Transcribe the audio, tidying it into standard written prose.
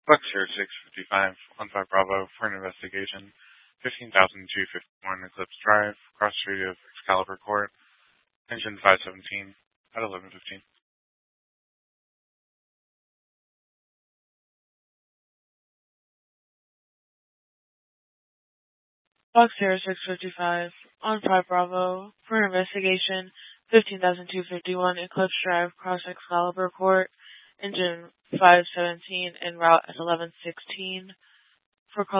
Box here 655 on 5 Bravo for an investigation. 15,251 Eclipse Drive, cross street of Excalibur Court, engine 517 at 11:15. Box here 655 on 5 Bravo for an investigation. 15,251 Eclipse Drive, cross Excalibur Court, engine 517 en route at 11:16 for call.